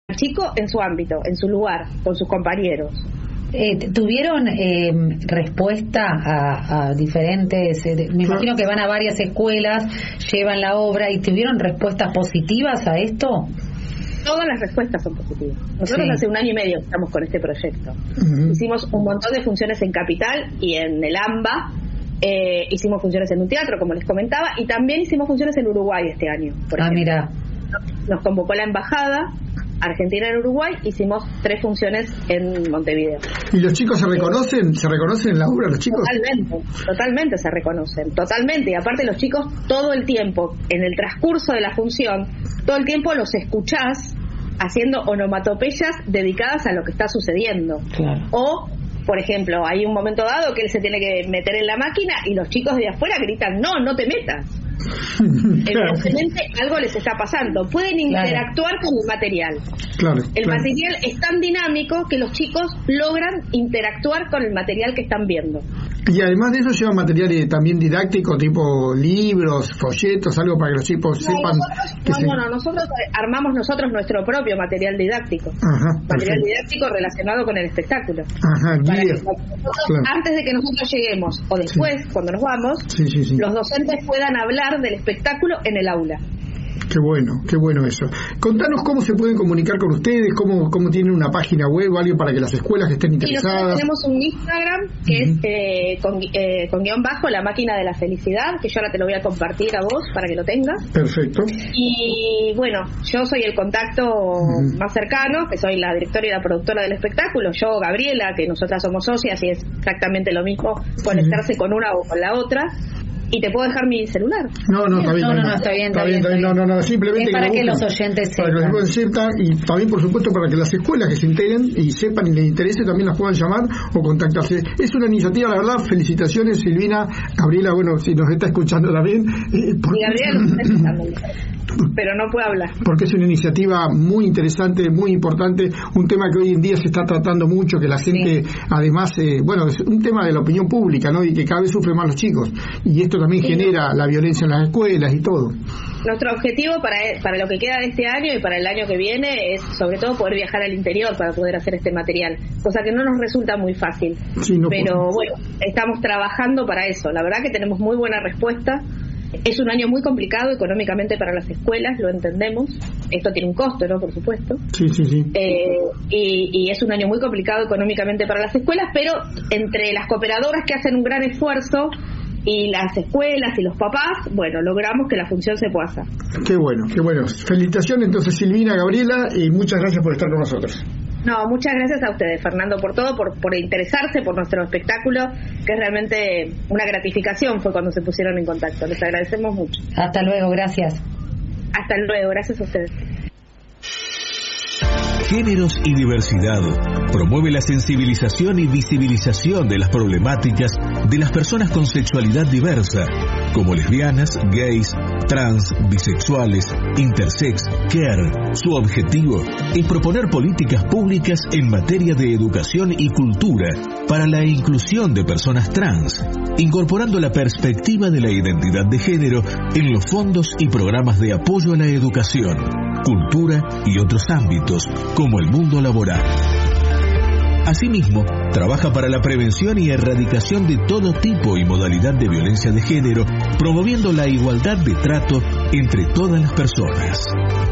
chico en su ámbito, en su lugar, con sus compañeros. ¿Tuvieron respuesta a diferentes, me imagino que van a varias escuelas, llevan la obra, y tuvieron respuestas positivas a esto? Todas las respuestas son positivas. Nosotros hace 1 año y medio estamos con este proyecto. Hicimos un montón de funciones en Capital y en el AMBA. Hicimos funciones en un teatro, como les comentaba, y también hicimos funciones en Uruguay este año. Mira. Nos convocó la embajada Argentina en Uruguay, hicimos 3 funciones en Montevideo. ¿Y los chicos se reconocen? ¿Se reconocen en la obra los chicos? Totalmente se reconocen, totalmente. Y aparte los chicos todo el tiempo, en el transcurso de la función, todo el tiempo los escuchás haciendo onomatopeyas dedicadas a lo que está sucediendo. Claro. O, por ejemplo, hay un momento dado que él se tiene que meter en la máquina y los chicos de afuera gritan, no te metas. Evidentemente algo les está pasando. Pueden interactuar con el material. El material es tan dinámico que los chicos logran interactuar con el material que están viendo. Y además de eso llevan material también didáctico, tipo libros, folletos, algo para que los chicos sepan. Nosotros armamos nuestro propio material didáctico. Material didáctico relacionado con el espectáculo. Antes de que nosotros lleguemos o después, cuando nos vamos, los docentes puedan hablar del espectáculo en el aula. Qué bueno eso. Contanos cómo se pueden comunicar con ustedes, cómo tienen una página web o algo para que las escuelas que estén interesadas. Tenemos un Instagram que es con guión bajo, La Máquina de la Felicidad, que yo ahora te lo voy a compartir a vos para que lo tengas. Perfecto. Y bueno, yo soy el contacto más cercano, que soy la directora y la productora del espectáculo. Yo, Gabriela, que nosotras somos socias y es exactamente lo mismo conectarse con una o con la otra. Y te puedo dejar mi celular. No, está bien. No, simplemente es para que los oyentes sepan. Y también, por supuesto, para que las escuelas que se integren y sepan y les interese también las puedan llamar o contactarse. Es una iniciativa, la verdad, felicitaciones, Silvina. Gabriela, bueno, si nos está escuchando también. Y Gabriela nos está escuchando, pero no puede hablar. Porque es una iniciativa muy interesante, muy importante, un tema que hoy en día se está tratando mucho, que la gente, además, es un tema de la opinión pública, ¿no? Y que cada vez sufren más los chicos. Y esto también genera la violencia en las escuelas y todo. Nuestro objetivo para lo que queda de este año y para el año que viene es sobre todo poder viajar al interior para poder hacer este material, cosa que no nos resulta muy fácil, pero bueno, estamos trabajando para eso. La verdad que tenemos muy buena respuesta. Es un año muy complicado económicamente para las escuelas, lo entendemos. Esto tiene un costo, ¿no? Por supuesto. Sí. Y es un año muy complicado económicamente para las escuelas, pero entre las cooperadoras que hacen un gran esfuerzo y las escuelas y los papás, bueno, logramos que la función se pueda hacer. Qué bueno. Felicitaciones entonces, Silvina, Gabriela, y muchas gracias por estar con nosotros. No, muchas gracias a ustedes, Fernando, por todo, por interesarse por nuestro espectáculo, que es realmente una gratificación fue cuando se pusieron en contacto. Les agradecemos mucho. Hasta luego, gracias. Hasta luego, gracias a ustedes. Géneros y Diversidad promueve la sensibilización y visibilización de las problemáticas de las personas con sexualidad diversa, como lesbianas, gays, trans, bisexuales, intersex, queer. Su objetivo es proponer políticas públicas en materia de educación y cultura para la inclusión de personas trans, incorporando la perspectiva de la identidad de género en los fondos y programas de apoyo a la educación, cultura y otros ámbitos, como el mundo laboral. Asimismo, trabaja para la prevención y erradicación de todo tipo y modalidad de violencia de género, promoviendo la igualdad de trato entre todas las personas.